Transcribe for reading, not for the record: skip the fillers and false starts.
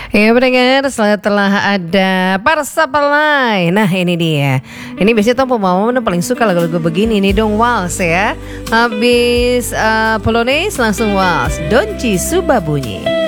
Ya pendengar, setelah ada Parsapalai. Nah ini dia. Ini biasanya Tom Pemawan paling suka lagu-lagu begini nih dong, wals ya. Habis Polonaise langsung wals, Donci Subabunyi.